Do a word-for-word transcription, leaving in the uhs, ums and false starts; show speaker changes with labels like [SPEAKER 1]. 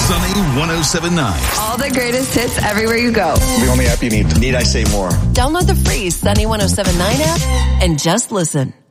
[SPEAKER 1] Sunny one oh seven point nine.
[SPEAKER 2] All the greatest hits everywhere you go.
[SPEAKER 3] The only app you need. Need I say more?
[SPEAKER 4] Download the free Sunny one oh seven point nine app and just listen.